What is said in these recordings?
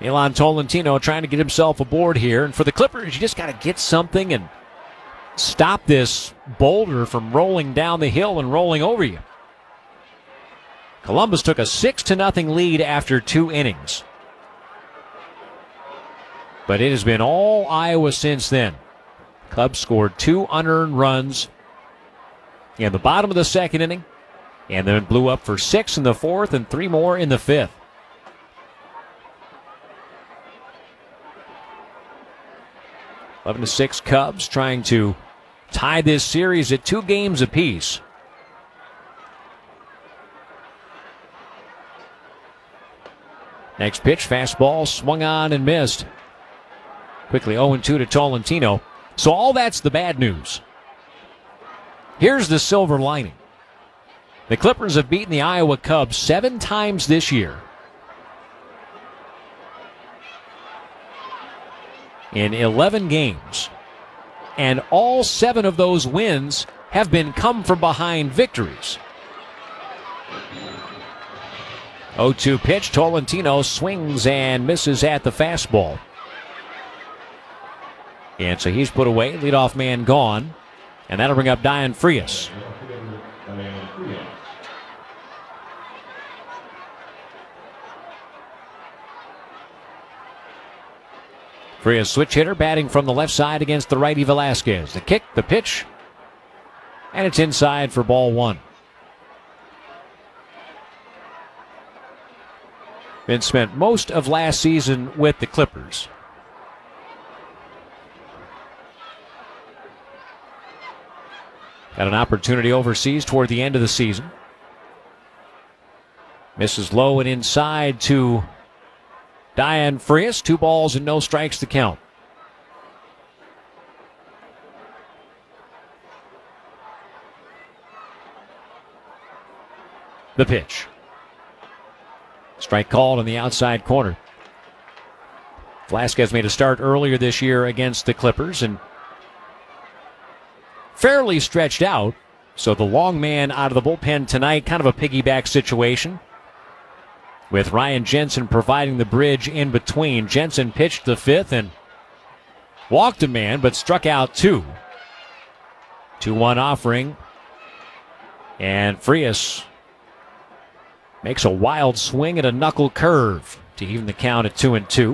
Milan Tolentino trying to get himself aboard here. And for the Clippers, you just got to get something and stop this boulder from rolling down the hill and rolling over you. Columbus took a 6-0 lead after 2 innings. But it has been all Iowa since then. Cubs scored 2 unearned runs in the bottom of the 2nd inning, and then blew up for 6 in the 4th and 3 more in the 5th. 11-6 Cubs trying to tie this series at 2 games apiece. Next pitch, fastball, swung on and missed. Quickly 0-2 to Tolentino. So all that's the bad news. Here's the silver lining. The Clippers have beaten the Iowa Cubs 7 times this year. In 11 games. And all 7 of those wins have been come-from-behind victories. 0-2 pitch. Tolentino swings and misses at the fastball. And so he's put away. Leadoff man gone. And that'll bring up Dayan Frias. Frias, switch hitter, batting from the left side against the righty Velasquez. The kick, the pitch, and it's inside for ball 1. Vince spent most of last season with the Clippers. Got an opportunity overseas toward the end of the season. Misses low and inside to Dayan Frias. 2 balls and no strikes to count. The pitch. Strike called on the outside corner. Velasquez made a start earlier this year against the Clippers and fairly stretched out. So the long man out of the bullpen tonight, kind of a piggyback situation, with Ryan Jensen providing the bridge in between. Jensen pitched the 5th and walked a man, but struck out 2. 2-1 offering. And Frias makes a wild swing at a knuckle curve to even the count at 2-2.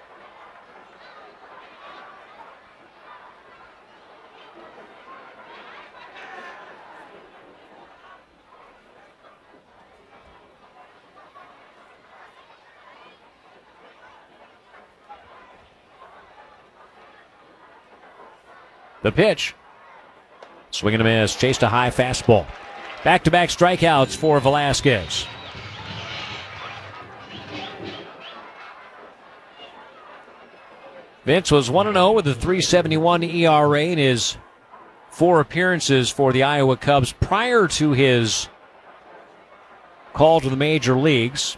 The pitch. Swing and a miss. Chased a high fastball. Back-to-back strikeouts for Velasquez. Vince was 1-0 with a 3.71 ERA in his 4 appearances for the Iowa Cubs prior to his call to the major leagues.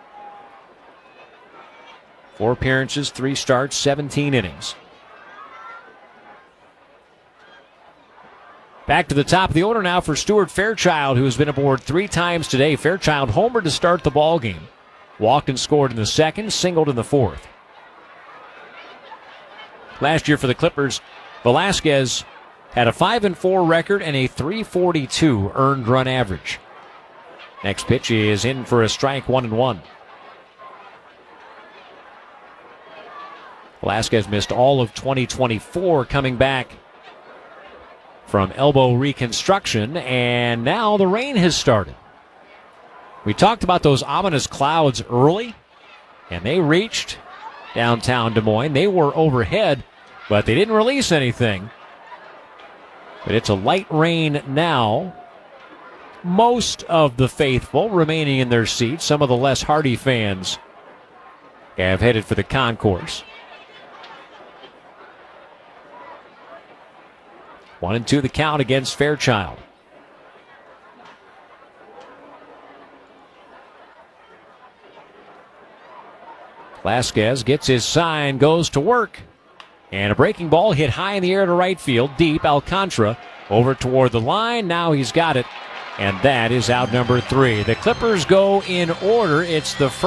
4 appearances, 3 starts, 17 innings. Back to the top of the order now for Stuart Fairchild, who has been aboard 3 times today. Fairchild homered to start the ball game. Walked and scored in the 2nd, singled in the 4th. Last year for the Clippers, Velasquez had a 5-4 record and a 3.42 earned run average. Next pitch is in for a strike, 1-1. Velasquez missed all of 2024 coming back from elbow reconstruction, and now the rain has started. We talked about those ominous clouds early, and they reached downtown Des Moines. They were overhead, but they didn't release anything. But it's a light rain now. Most of the faithful remaining in their seats. Some of the less hardy fans have headed for the concourse. 1-2 the count against Fairchild. Velasquez gets his sign, goes to work. And a breaking ball hit high in the air to right field, deep. Alcantara over toward the line. Now he's got it. And that is out number 3. The Clippers go in order. It's the first.